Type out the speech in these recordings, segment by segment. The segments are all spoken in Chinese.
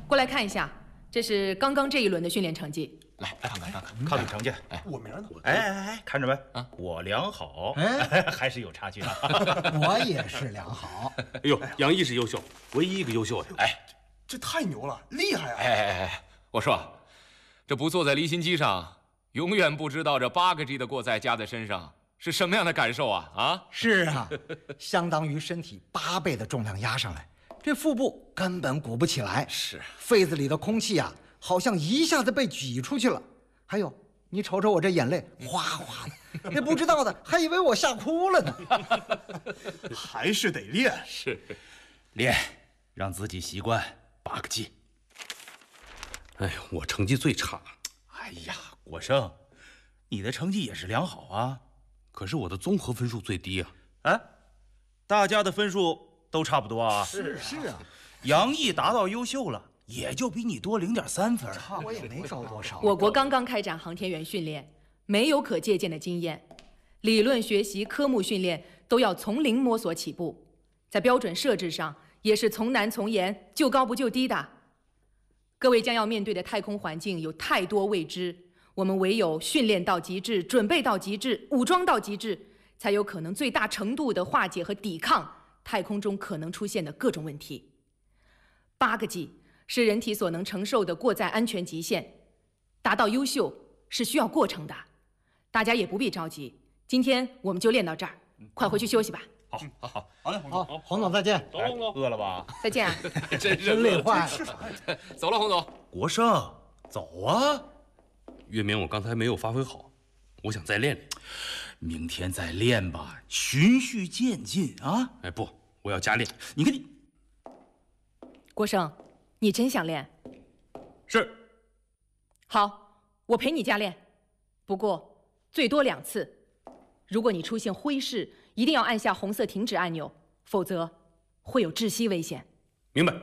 过来看一下，这是刚刚这一轮的训练成绩。 来看看， 看看成绩。 哎， 我名呢？哎，看着没？啊，我良好，还是有差距的。 我也是良好。 哎呦，杨毅是优秀，唯一一个优秀的。 哎， 这太牛了，厉害啊！ 哎，我说，这不坐在离心机上，永远不知道这8个 G 的过载加在身上是什么样的感受啊！啊， 是啊，相当于身体8倍的重量压上来，这腹部根本鼓不起来。 是， 肺子里的空气啊，好像一下子被挤出去了。还有，你瞅瞅我这眼泪哗哗的，这不知道的还以为我吓哭了呢。 还是得练， 是， 练，让自己习惯8个 G。 哎呀，我成绩最差。 哎呀，国胜，你的成绩也是良好啊， 可是我的综合分数最低啊。 哎，大家的分数都差不多啊。 是啊， 杨毅达到优秀了，也就比你多0.3分。 我也没高多少。 我国刚刚开展航天员训练，没有可借鉴的经验，理论学习、科目训练都要从零摸索起步，在标准设置上也是从难从严，就高不就低的。各位将要面对的太空环境有太多未知，我们唯有训练到极致、准备到极致、武装到极致，才有可能最大程度地化解和抵抗太空中可能出现的各种问题。8个 G 是人体所能承受的过载安全极限，达到优秀是需要过程的，大家也不必着急。今天我们就练到这儿，快回去休息吧。 好嘞， 好，洪总再见。 走了，洪总， 饿了吧？ 再见啊！ 真累坏了。 走了，洪总。 国胜，走啊！ 月明，我刚才没有发挥好，我想再练练。 明天再练吧，循序渐进啊！ 哎，不，我要加练。 你看你， 国胜，你真想练？ 是。 好，我陪你加练，不过最多2次。如果你出现灰势，一定要按下红色停止按钮，否则会有窒息危险。 明白。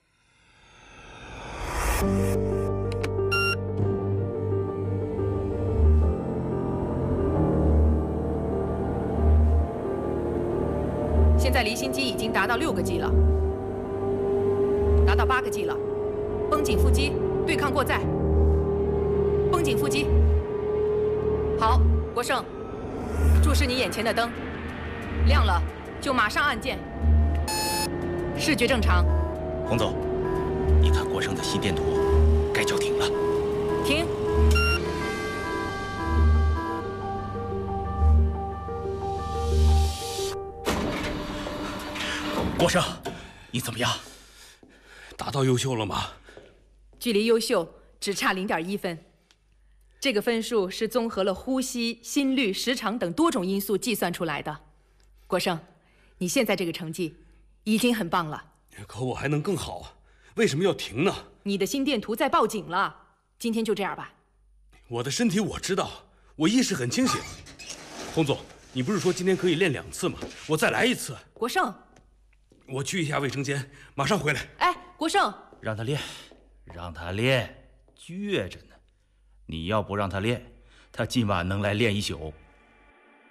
现在离心机已经达到6个 G 了，达到8个 G 了，绷紧腹肌，对抗过载，绷紧腹肌。好，国胜，注视你眼前的灯，亮了就马上按键。视觉正常。 洪总，你看国胜的心电图，该叫停了。 停。 国胜，你怎么样？ 达到优秀了吗？ 距离优秀只差0.1分。这个分数是综合了呼吸、心率、时长等多种因素计算出来的。国胜，你现在这个成绩已经很棒了。 可我还能更好啊！为什么要停呢？ 你的心电图在报警了。今天就这样吧。 我的身体我知道，我意识很清醒。洪总，你不是说今天可以练2次吗？我再来1次。 国胜， 我去一下卫生间，马上回来。 哎，国胜， 让他练，让他练，倔着呢。你要不让他练，他今晚能来练1宿。